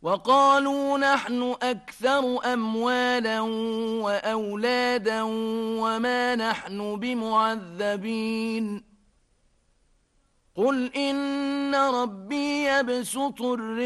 وقالوا نحن أكثر أموالا وأولادا وما نحن بمعذبين قل إن ربي يبسط الرزق